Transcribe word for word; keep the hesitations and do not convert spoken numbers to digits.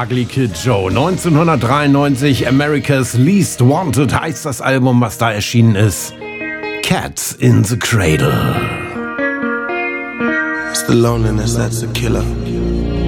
Ugly Kid Joe. neunzehnhundertdreiundneunzig, America's Least Wanted heißt das Album, was da erschienen ist. Cats in the Cradle. It's the loneliness that's a killer.